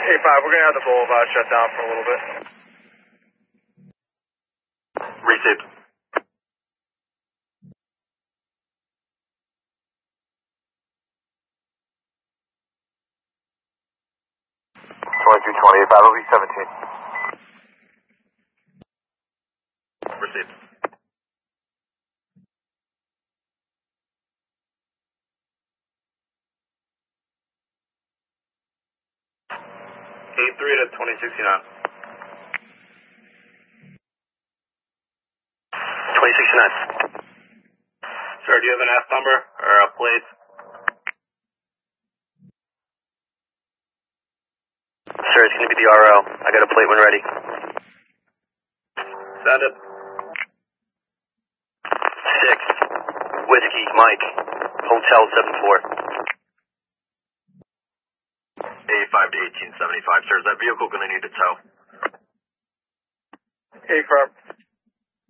Hey, 5, we're going to have the Boulevard shut down for a little bit. Received. 2328, 5 will be 17. Received. A3 to 2069. 2069. Sir, do you have an S number or a plate? Sir, it's going to be the RO. I got a plate when ready. Send it. 6. Whiskey, Mike. Hotel 74. A5 to 1875. Sir, is that vehicle going to need a tow? Hey, firm.